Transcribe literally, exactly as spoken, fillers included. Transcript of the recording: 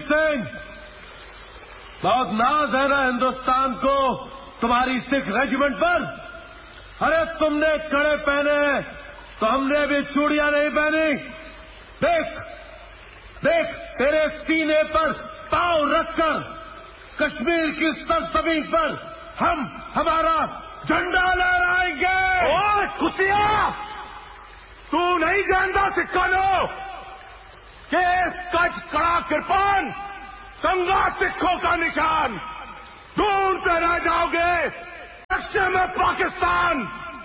सिंह, बहुत नाज है ना हिंदुस्तान को तुम्हारी सिख रेजिमेंट पर। अरे तुमने कड़े पहने हैं तो हमने भी चूड़ियां नहीं पहनी। देख देख तेरे सीने पर पांव रखकर कश्मीर की सरजमीन पर हम हमारा झंडा लहराएंगे। ओए कुतिया, तू नहीं जानता सिक्कानो कि कच कड़ा कृपान गंगा सिखों का निशान। ढूंढते रह जाओगे नक्शे में पाकिस्तान।